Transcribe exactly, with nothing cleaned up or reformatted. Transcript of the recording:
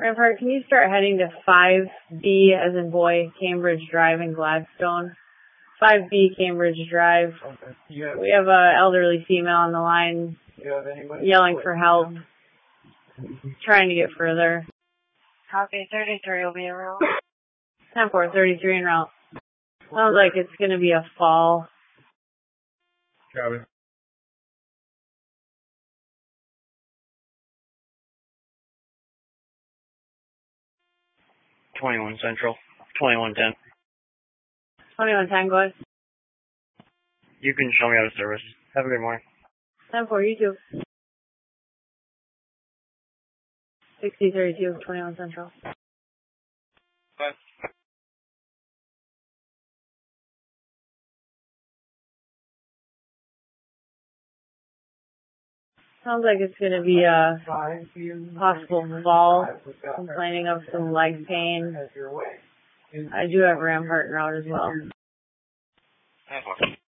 Rampart, can you start heading to five B as in boy, Cambridge Drive in Gladstone? five B Cambridge Drive. Okay. We have an elderly female on the line yelling for help, trying to get further. Copy, thirty-three will be en route. ten four, thirty-three en route. Sounds like it's going to be a fall. Copy. twenty-one Central. twenty-one ten. twenty-one ten, go ahead. You can show me out of service. Have a good morning. ten four, you too. sixty thirty-two, twenty-one Central. Bye. Sounds like it's going to be a possible fall, complaining of some leg pain. I do have Rampart en route as well. Have fun.